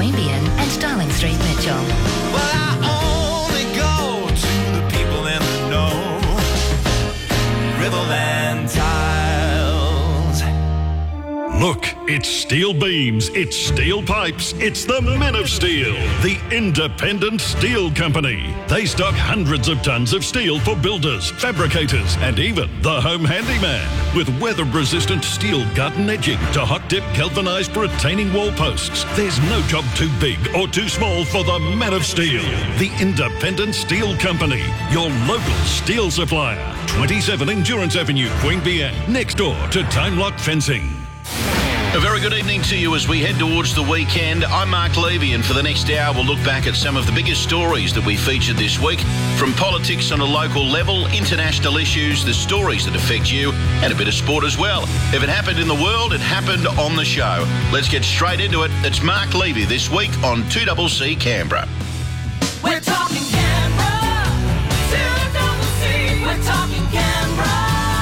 Queanbeyan and Darling Street, Mitchell. Well, I only go to the people in the know. Riverland Tiles. Look, it's steel beams, it's steel pipes, it's the Men of Steel, the independent steel company. They stock hundreds of tons of steel for builders, fabricators, and even the home handyman. With weather-resistant steel garden edging to hot-dip galvanised retaining wall posts, there's no job too big or too small for the Men of Steel, the independent steel company, your local steel supplier. 27 Endurance Avenue, Queanbeyan, next door to Time Lock Fencing. A very good evening to you as we head towards the weekend. I'm Mark Levy, and for the next hour we'll look back at some of the biggest stories that we featured this week, from politics on a local level, international issues, the stories that affect you, and a bit of sport as well. If it happened in the world, it happened on the show. Let's get straight into it. It's Mark Levy this week on 2CC Canberra. We're talking Canberra, 2CC, we're talking Canberra.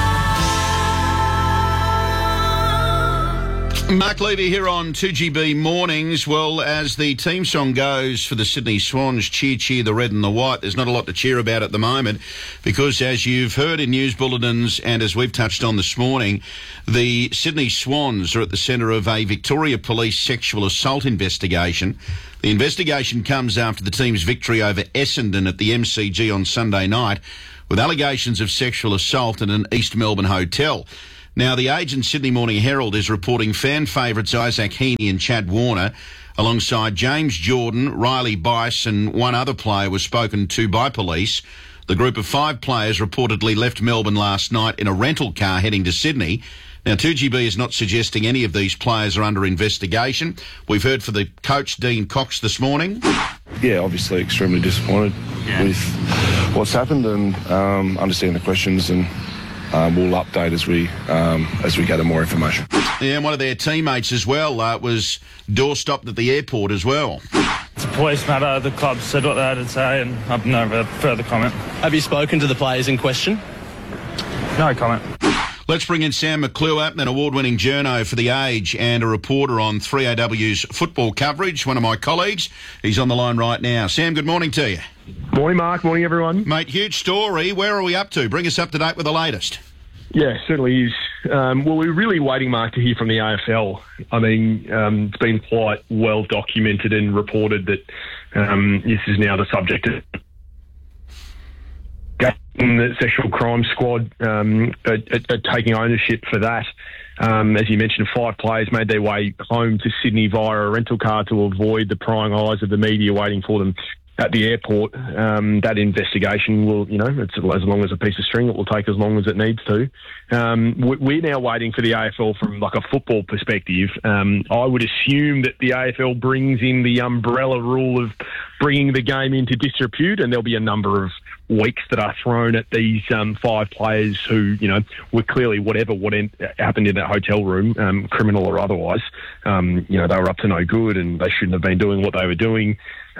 Mark Levy here on 2GB Mornings. Well, as the team song goes for the Sydney Swans, cheer, cheer the red and the white, there's not a lot to cheer about at the moment because, as you've heard in news bulletins and as we've touched on this morning, the Sydney Swans are at the centre of a Victoria Police sexual assault investigation. The investigation comes after the team's victory over Essendon at the MCG on Sunday night with allegations of sexual assault in an East Melbourne hotel. Now, the Age and Sydney Morning Herald is reporting fan favourites Isaac Heaney and Chad Warner, alongside James Jordan, Riley Bice and one other player was spoken to by police. The group of 5 players reportedly left Melbourne last night in a rental car heading to Sydney. Now, 2GB is not suggesting any of these players are under investigation. We've heard from the coach, Dean Cox, this morning. Yeah, obviously extremely disappointed with what's happened and understand the questions, and we'll update as we gather more information. Yeah, and one of their teammates as well was door-stopped at the airport as well. It's a police matter. The club said what they had to say, and I've no further comment. Have you spoken to the players in question? No comment. Let's bring in Sam McClure, an award-winning journo for The Age and a reporter on 3AW's football coverage, one of my colleagues. He's on the line right now. Sam, good morning to you. Morning, Mark. Morning, everyone. Mate, huge story. Where are we up to? Bring us up to date with the latest. Yeah, certainly is. Well, we're really waiting, Mark, to hear from the AFL. I mean, it's been quite well documented and reported that this is now the subject of the Sexual Crime Squad are taking ownership for that. As you mentioned, 5 players made their way home to Sydney via a rental car to avoid the prying eyes of the media waiting for them at the airport. That investigation will, it's as long as a piece of string. It will take as long as it needs to. We're now waiting for the AFL from like a football perspective. I would assume that the AFL brings in the umbrella rule of bringing the game into disrepute, and there'll be a number of weeks that are thrown at these 5 players who, were clearly what happened in that hotel room, criminal or otherwise, they were up to no good and they shouldn't have been doing what they were doing.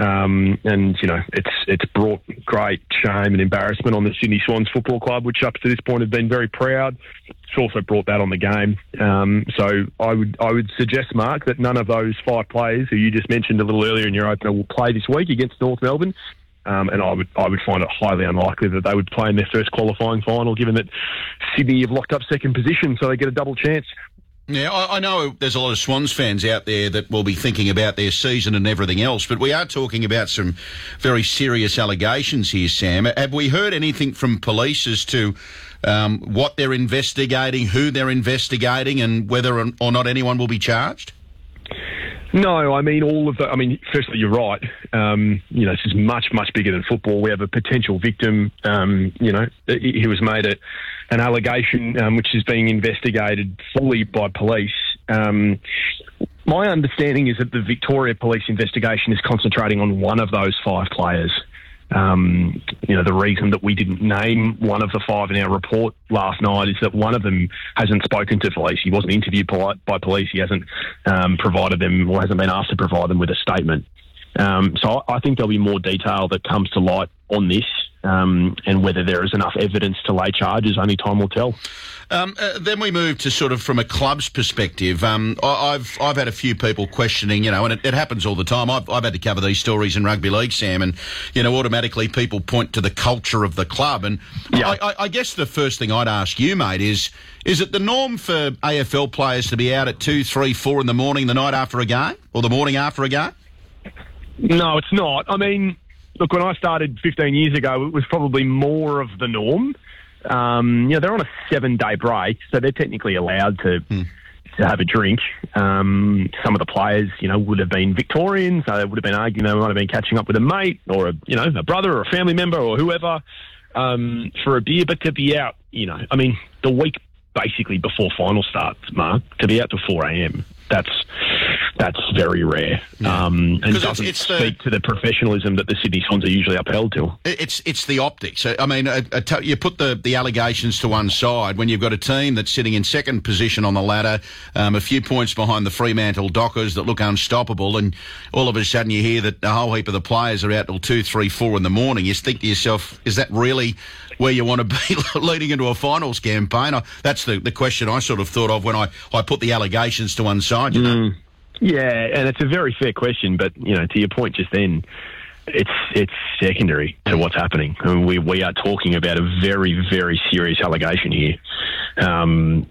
It's brought great shame and embarrassment on the Sydney Swans Football Club, which up to this point have been very proud. It's also brought that on the game. So I would suggest, Mark, that none of those 5 players who you just mentioned a little earlier in your opener will play this week against North Melbourne. And I would find it highly unlikely that they would play in their first qualifying final, given that Sydney have locked up second position, so they get a double chance. Yeah, I know there's a lot of Swans fans out there that will be thinking about their season and everything else, but we are talking about some very serious allegations here, Sam. Have we heard anything from police as to what they're investigating, who they're investigating, and whether or not anyone will be charged? No, firstly, you're right. This is much, much bigger than football. We have a potential victim, who was made an allegation which is being investigated fully by police. My understanding is that the Victoria Police investigation is concentrating on one of those 5 players. The reason that we didn't name one of the 5 in our report last night is that one of them hasn't spoken to police. He wasn't interviewed by police. He hasn't provided them or hasn't been asked to provide them with a statement. So I think there'll be more detail that comes to light on this and whether there is enough evidence to lay charges, only time will tell. Then we move to sort of from a club's perspective. I've had a few people questioning, and it happens all the time. I've had to cover these stories in rugby league, Sam, and automatically people point to the culture of the club. And I guess the first thing I'd ask you, mate, is it the norm for AFL players to be out at 2, 3, 4 in the morning the night after a game or the morning after a game? No, it's not. I mean, look, when I started 15 years ago, it was probably more of the norm. They're on a 7-day break, so they're technically allowed to have a drink. Some of the players, would have been Victorians, so they would have been arguing, they might have been catching up with a mate or a brother or a family member or whoever for a beer. But to be out, the week basically before final starts, Mark, to be out till 4 a.m. That's very rare, and doesn't speak to the professionalism that the Sydney Swans are usually upheld to. It's the optics. I mean, you put the allegations to one side when you've got a team that's sitting in second position on the ladder, a few points behind the Fremantle Dockers that look unstoppable, and all of a sudden you hear that a whole heap of the players are out till 2, 3, 4 in the morning. You think to yourself, is that really where you want to be leading into a finals campaign? That's the question I sort of thought of when I put the allegations to one side. Yeah, and it's a very fair question, but to your point just then, it's secondary to what's happening. I mean, we are talking about a very, very serious allegation here, and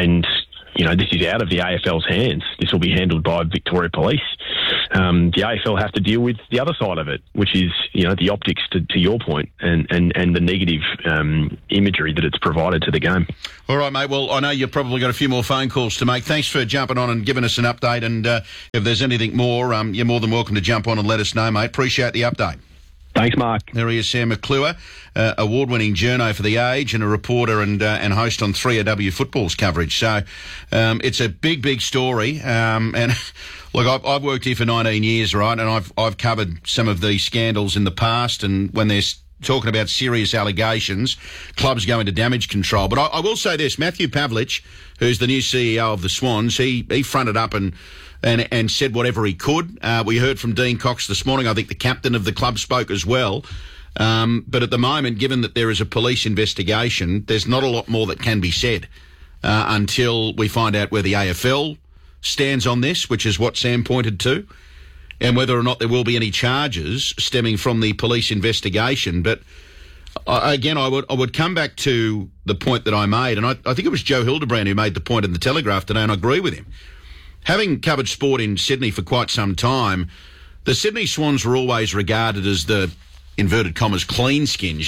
this is out of the AFL's hands. This will be handled by Victoria Police. The AFL have to deal with the other side of it, which is the optics to your point, and the negative imagery that it's provided to the game. All right, mate. Well, I know you've probably got a few more phone calls to make. Thanks for jumping on and giving us an update. And if there's anything more, you're more than welcome to jump on and let us know, mate. Appreciate the update. Thanks, Mark. There he is, Sam McClure, award-winning journo for The Age and a reporter and host on 3AW Football's coverage. So it's a big, big story. And look, I've worked here for 19 years, right, and I've covered some of these scandals in the past, and when there's talking about serious allegations, clubs go into damage control. But I will say this, Matthew Pavlich, who's the new CEO of the Swans, he fronted up and said whatever he could. We heard from Dean Cox this morning. I think the captain of the club spoke as well. But at the moment, given that there is a police investigation, there's not a lot more that can be said until we find out where the AFL stands on this, which is what Sam pointed to, and whether or not there will be any charges stemming from the police investigation. But again, I would come back to the point that I made, and I think it was Joe Hildebrand who made the point in the Telegraph today, and I agree with him. Having covered sport in Sydney for quite some time, the Sydney Swans were always regarded as the, inverted commas, clean skins,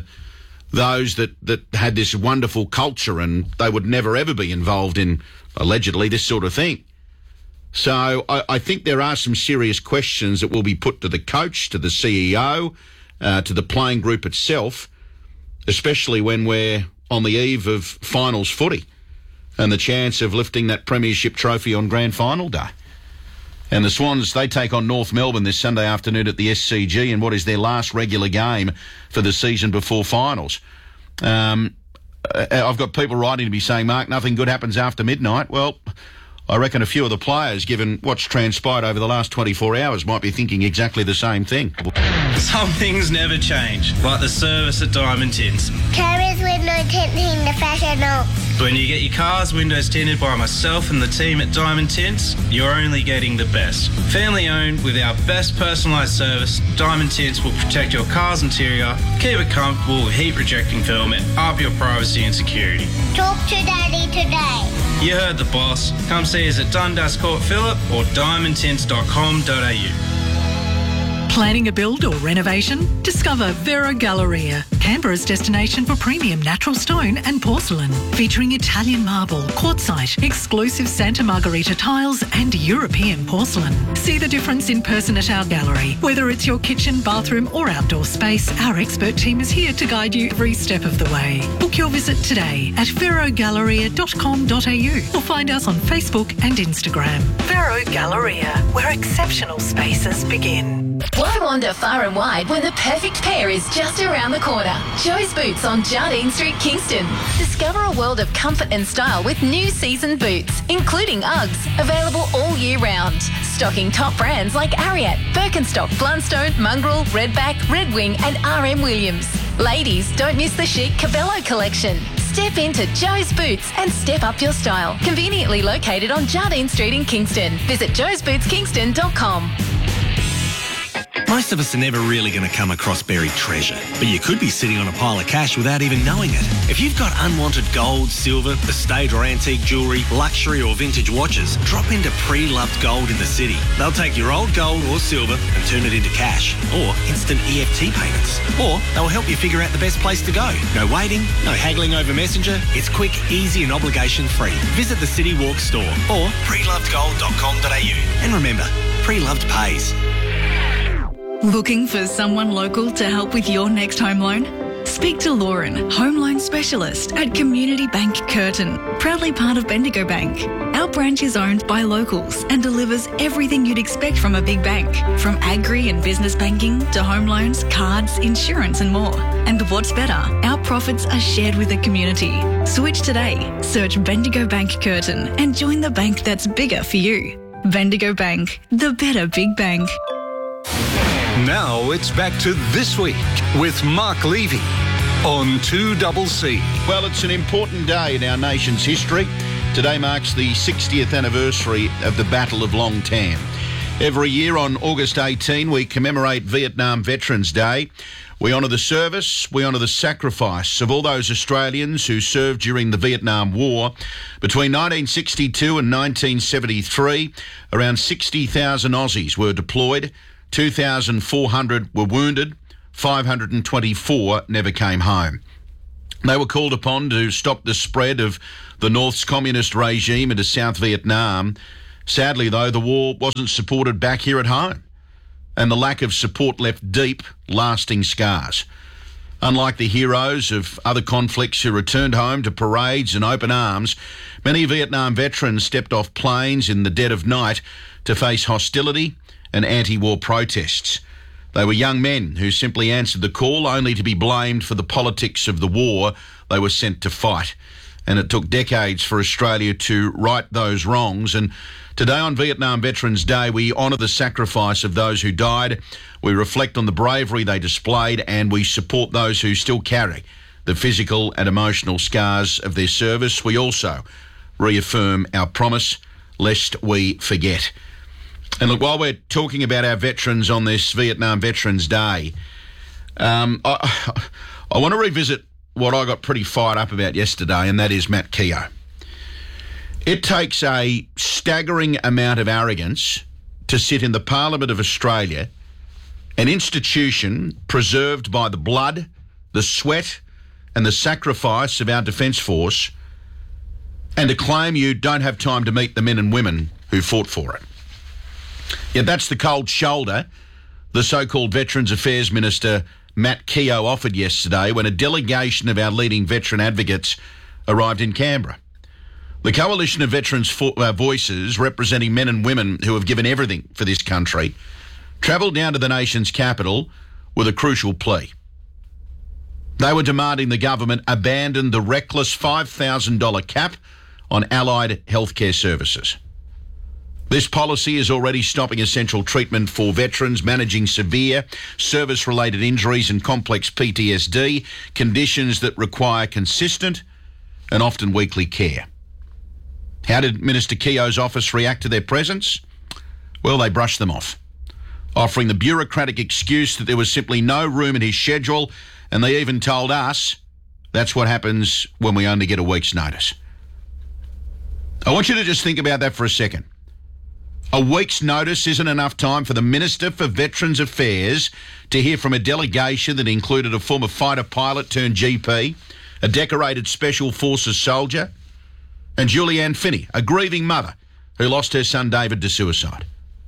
those that had this wonderful culture, and they would never ever be involved in, allegedly, this sort of thing. So I think there are some serious questions that will be put to the coach, to the CEO, to the playing group itself, especially when we're on the eve of finals footy and the chance of lifting that premiership trophy on grand final day. And the Swans, they take on North Melbourne this Sunday afternoon at the SCG in what is their last regular game for the season before finals. I've got people writing to me saying, Mark, nothing good happens after midnight. Well, I reckon a few of the players, given what's transpired over the last 24 hours, might be thinking exactly the same thing. Some things never change, like the service at Diamond Tints. Carers window tinting the professional. When you get your car's windows tinted by myself and the team at Diamond Tints, you're only getting the best. Family owned with our best personalised service, Diamond Tints will protect your car's interior, keep it comfortable with heat rejecting film, and up your privacy and security. Talk to Daddy today. You heard the boss. Come see us at Dundas Court Phillip or diamondtints.com.au. Planning a build or renovation? Discover Vero Galleria, Canberra's destination for premium natural stone and porcelain, featuring Italian marble, quartzite, exclusive Santa Margherita tiles and European porcelain. See the difference in person at our gallery. Whether it's your kitchen, bathroom or outdoor space, our expert team is here to guide you every step of the way. Book your visit today at verogalleria.com.au or find us on Facebook and Instagram. Vero Galleria, where exceptional spaces begin. Why wander far and wide when the perfect pair is just around the corner? Joe's Boots on Jardine Street, Kingston. Discover a world of comfort and style with new season boots, including Uggs, available all year round. Stocking top brands like Ariat, Birkenstock, Blundstone, Mongrel, Redback, Red Wing and RM Williams. Ladies, don't miss the chic Cabello collection. Step into Joe's Boots and step up your style. Conveniently located on Jardine Street in Kingston. Visit joesbootskingston.com. Most of us are never really going to come across buried treasure, but you could be sitting on a pile of cash without even knowing it. If you've got unwanted gold, silver, estate or antique jewellery, luxury or vintage watches, drop into Pre-Loved Gold in the city. They'll take your old gold or silver and turn it into cash or instant EFT payments. Or they'll help you figure out the best place to go. No waiting, no haggling over Messenger. It's quick, easy and obligation-free. Visit the City Walk store or prelovedgold.com.au. And remember, Pre-Loved pays. Looking for someone local to help with your next home loan? Speak to Lauren, home loan specialist at Community Bank Curtin, proudly part of Bendigo Bank. Our branch is owned by locals and delivers everything you'd expect from a big bank, from agri and business banking to home loans, cards, insurance and more. And what's better, our profits are shared with the community. Switch today, search Bendigo Bank Curtin and join the bank that's bigger for you. Bendigo Bank, the better big bank. Now it's back to This Week with Mark Levy on 2CC. Well, it's an important day in our nation's history. Today marks the 60th anniversary of the Battle of Long Tan. Every year on August 18, we commemorate Vietnam Veterans Day. We honour the service, we honour the sacrifice of all those Australians who served during the Vietnam War. Between 1962 and 1973, around 60,000 Aussies were deployed. 2,400 were wounded, 524 never came home. They were called upon to stop the spread of the North's communist regime into South Vietnam. Sadly, though, the war wasn't supported back here at home, and the lack of support left deep, lasting scars. Unlike the heroes of other conflicts who returned home to parades and open arms, many Vietnam veterans stepped off planes in the dead of night to face hostility and anti-war protests. They were young men who simply answered the call only to be blamed for the politics of the war they were sent to fight. And it took decades for Australia to right those wrongs. And today on Vietnam Veterans Day, we honour the sacrifice of those who died, we reflect on the bravery they displayed, and we support those who still carry the physical and emotional scars of their service. We also reaffirm our promise, lest we forget. And look, while we're talking about our veterans on this Vietnam Veterans Day, I want to revisit what I got pretty fired up about yesterday, and that is Matt Keogh. It takes a staggering amount of arrogance to sit in the Parliament of Australia, an institution preserved by the blood, the sweat and the sacrifice of our Defence Force, and to claim you don't have time to meet the men and women who fought for it. Yet that's the cold shoulder the so-called Veterans Affairs Minister Matt Keogh offered yesterday when a delegation of our leading veteran advocates arrived in Canberra. The coalition of veterans' voices, representing men and women who have given everything for this country, travelled down to the nation's capital with a crucial plea. They were demanding the government abandon the reckless $5,000 cap on allied healthcare services. This policy is already stopping essential treatment for veterans managing severe service-related injuries and complex PTSD, conditions that require consistent and often weekly care. How did Minister Keogh's office react to their presence? Well, they brushed them off, offering the bureaucratic excuse that there was simply no room in his schedule, and they even told us that's what happens when we only get a week's notice. I want you to just think about that for a second. A week's notice isn't enough time for the Minister for Veterans Affairs to hear from a delegation that included a former fighter pilot turned GP, a decorated Special Forces soldier, and Julianne Finney, a grieving mother who lost her son David to suicide.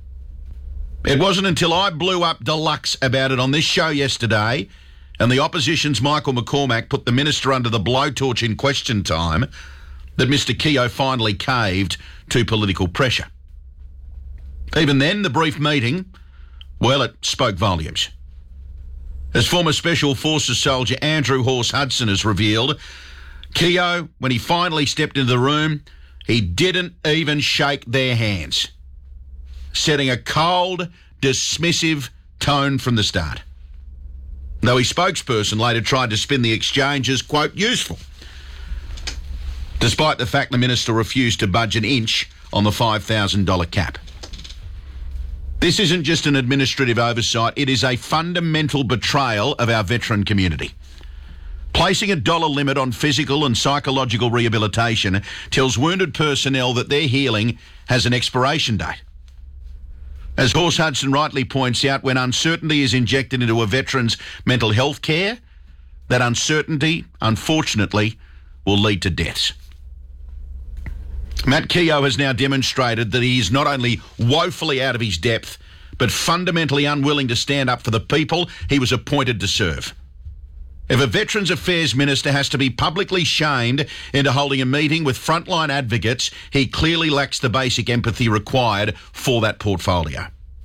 It wasn't until I blew up deluxe about it on this show yesterday and the opposition's Michael McCormack put the minister under the blowtorch in question time that Mr Keogh finally caved to political pressure. Even then, the brief meeting, well, it spoke volumes. As former Special Forces soldier Andrew Horse Hudson has revealed, Keogh, when he finally stepped into the room, he didn't even shake their hands, setting a cold, dismissive tone from the start. though his spokesperson later tried to spin the exchange as, quote, useful, despite the fact the minister refused to budge an inch on the $5,000 cap. This isn't just an administrative oversight, it is a fundamental betrayal of our veteran community. Placing a dollar limit on physical and psychological rehabilitation tells wounded personnel that their healing has an expiration date. As Horse Hudson rightly points out, when uncertainty is injected into a veteran's mental health care, that uncertainty, unfortunately, will lead to deaths. Matt Keogh has now demonstrated that he is not only woefully out of his depth, but fundamentally unwilling to stand up for the people he was appointed to serve. If a Veterans Affairs Minister has to be publicly shamed into holding a meeting with frontline advocates, he clearly lacks the basic empathy required for that portfolio.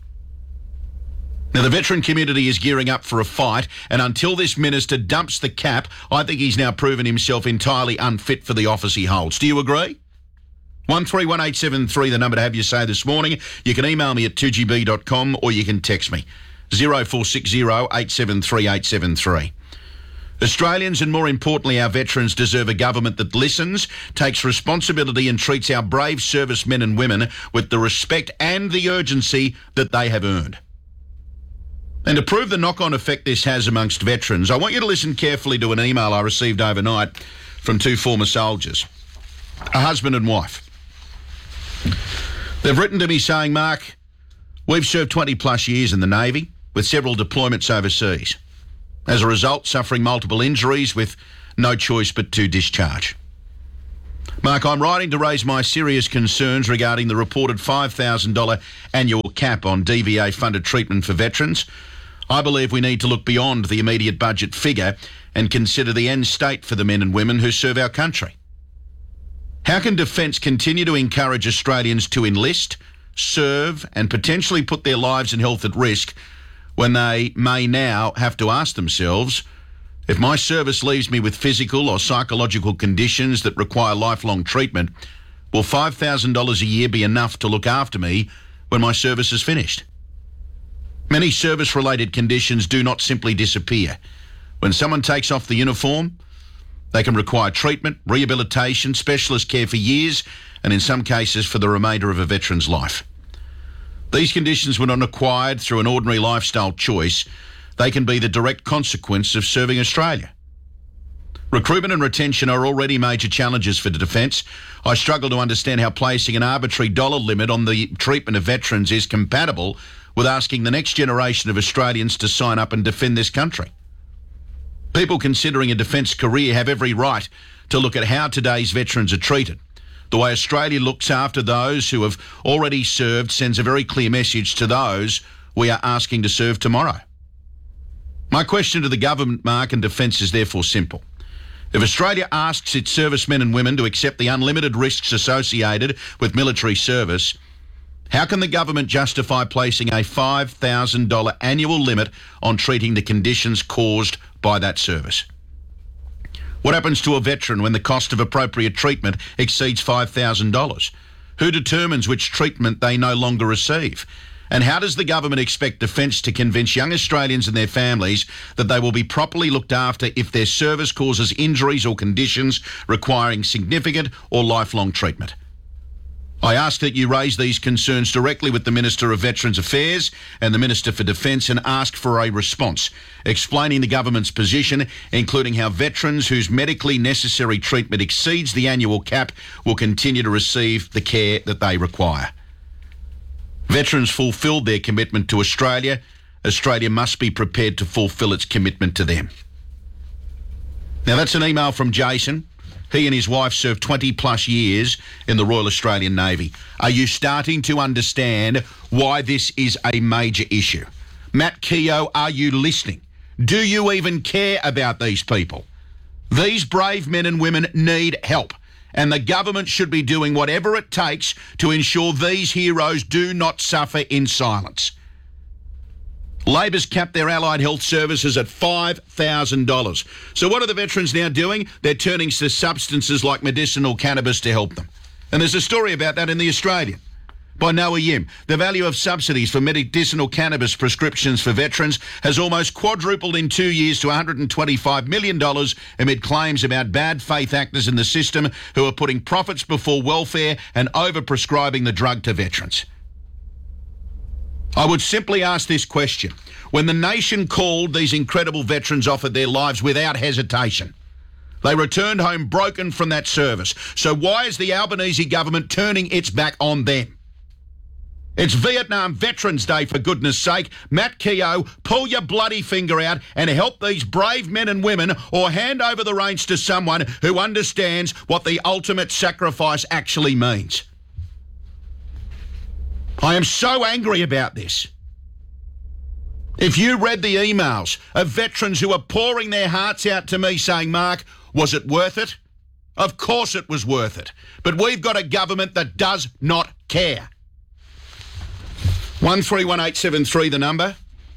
Now, the veteran community is gearing up for a fight, and until this minister dumps the cap, I think he's now proven himself entirely unfit for the office he holds. Do you agree? 131873, the number to have your say this morning. You can email me at 2gb.com or you can text me 0460 873 873. Australians, and more importantly our veterans, deserve a government that listens, takes responsibility and treats our brave servicemen and women with the respect and the urgency that they have earned. And to prove the knock-on effect this has amongst veterans, I want you to listen carefully to an email I received overnight from two former soldiers, a husband and wife. They've written to me saying, Mark, we've served 20 plus years in the Navy with several deployments overseas. As a result, suffering multiple injuries with no choice but to discharge. Mark, I'm writing to raise my serious concerns regarding the reported $5,000 annual cap on DVA-funded treatment for veterans. I believe we need to look beyond the immediate budget figure and consider the end state for the men and women who serve our country. How can Defence continue to encourage Australians to enlist, serve and potentially put their lives and health at risk when they may now have to ask themselves, if my service leaves me with physical or psychological conditions that require lifelong treatment, will $5,000 a year be enough to look after me when my service is finished? Many service-related conditions do not simply disappear. When someone takes off the uniform, they can require treatment, rehabilitation, specialist care for years, and in some cases for the remainder of a veteran's life. These conditions were not acquired through an ordinary lifestyle choice. They can be the direct consequence of serving Australia. Recruitment and retention are already major challenges for the Defence. I struggle to understand how placing an arbitrary dollar limit on the treatment of veterans is compatible with asking the next generation of Australians to sign up and defend this country. People considering a defence career have every right to look at how today's veterans are treated. The way Australia looks after those who have already served sends a very clear message to those we are asking to serve tomorrow. My question to the government, Mark, and Defence is therefore simple. If Australia asks its servicemen and women to accept the unlimited risks associated with military service, how can the government justify placing a $5,000 annual limit on treating the conditions caused by that service? What happens to a veteran when the cost of appropriate treatment exceeds $5,000? Who determines which treatment they no longer receive? And how does the government expect Defence to convince young Australians and their families that they will be properly looked after if their service causes injuries or conditions requiring significant or lifelong treatment? I ask that you raise these concerns directly with the Minister of Veterans Affairs and the Minister for Defence and ask for a response, explaining the government's position, including how veterans whose medically necessary treatment exceeds the annual cap will continue to receive the care that they require. Veterans fulfilled their commitment to Australia. Australia must be prepared to fulfil its commitment to them. Now, that's an email from Jason. He and his wife served 20 plus years in the Royal Australian Navy. Are you starting to understand why this is a major issue? Matt Keogh, are you listening? Do you even care about these people? These brave men and women need help, and the government should be doing whatever it takes to ensure these heroes do not suffer in silence. Labor's capped their allied health services at $5,000. So what are the veterans now doing? They're turning to substances like medicinal cannabis to help them. And there's a story about that in The Australian. by Noah Yim. The value of subsidies for medicinal cannabis prescriptions for veterans has almost quadrupled in 2 years to $125 million amid claims about bad faith actors in the system who are putting profits before welfare and overprescribing the drug to veterans. I would simply ask this question. When the nation called, these incredible veterans offered their lives without hesitation. They returned home broken from that service. So why is the Albanese government turning its back on them? It's Vietnam Veterans Day, for goodness sake. Matt Keogh, pull your bloody finger out and help these brave men and women, or hand over the reins to someone who understands what the ultimate sacrifice actually means. I am so angry about this. If you read the emails of veterans who are pouring their hearts out to me saying, Mark, was it worth it? Of course it was worth it. But we've got a government that does not care. 131873, the number.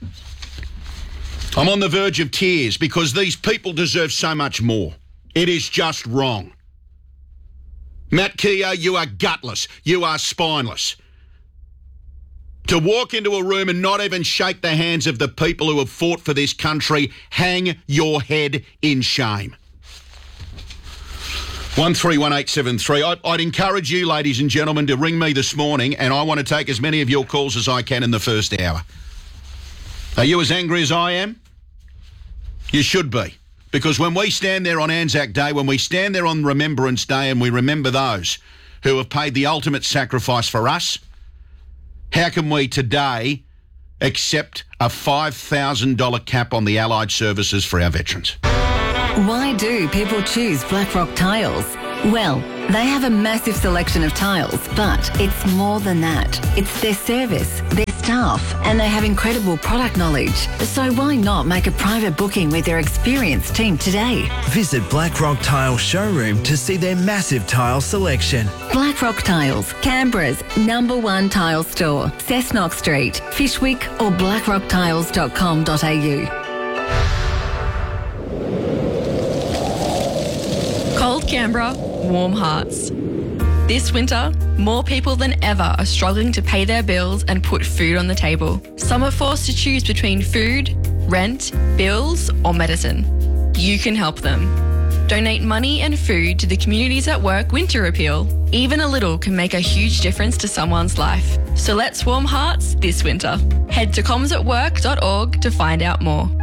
I'm on the verge of tears because these people deserve so much more. It is just wrong. Matt Keogh, you are gutless. You are spineless. To walk into a room and not even shake the hands of the people who have fought for this country, hang your head in shame. 131873. I'd encourage you, ladies and gentlemen, to ring me this morning, and I want to take as many of your calls as I can in the first hour. Are you as angry as I am? You should be. Because when we stand there on Anzac Day, when we stand there on Remembrance Day and we remember those who have paid the ultimate sacrifice for us, how can we today accept a $5,000 cap on the allied services for our veterans? Why do people choose Blackrock Tiles? Well, they have a massive selection of tiles, but it's more than that. It's their service, their staff, and they have incredible product knowledge. So why not make a private booking with their experienced team today? Visit Blackrock Tile Showroom to see their massive tile selection. Blackrock Tiles, Canberra's #1 tile store, Cessnock Street, Fishwick, or blackrocktiles.com.au. Cold Canberra, warm hearts. This winter, more people than ever are struggling to pay their bills and put food on the table. Some are forced to choose between food, rent, bills, or medicine. You can help them. Donate money and food to the Communities at Work Winter Appeal. Even a little can make a huge difference to someone's life. So let's warm hearts this winter. Head to commsatwork.org to find out more.